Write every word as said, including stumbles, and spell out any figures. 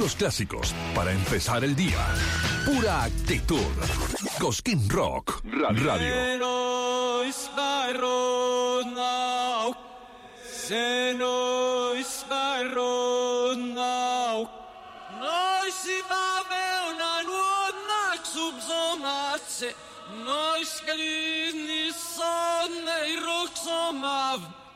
los clásicos para empezar el día. Pura actitud. Cosquín Rock Radio. Noi skrini sonne i rock som av